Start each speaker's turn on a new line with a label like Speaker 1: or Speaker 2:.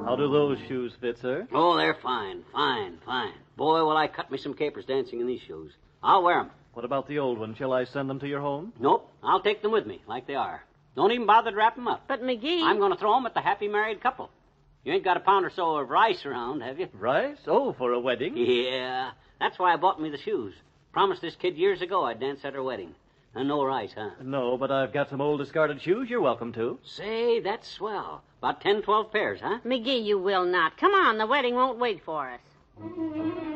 Speaker 1: How do those shoes fit, sir?
Speaker 2: Oh, they're fine. Boy, will I cut me some capers dancing in these shoes. I'll wear 'em.
Speaker 1: What about the old ones? Shall I send them to your home?
Speaker 2: Nope, I'll take them with me, like they are. Don't even bother to wrap 'em up.
Speaker 3: But, McGee...
Speaker 2: I'm going to throw 'em at the happy married couple. You ain't got a pound or so of rice around, have you?
Speaker 1: Rice? Oh, for a wedding?
Speaker 2: Yeah, that's why I bought me the shoes. Promised this kid years ago I'd dance at her wedding. And no rice, huh?
Speaker 1: No, but I've got some old discarded shoes you're welcome to.
Speaker 2: Say, that's swell. About 10, 12 pairs, huh?
Speaker 3: McGee, you will not. Come on, the wedding won't wait for us.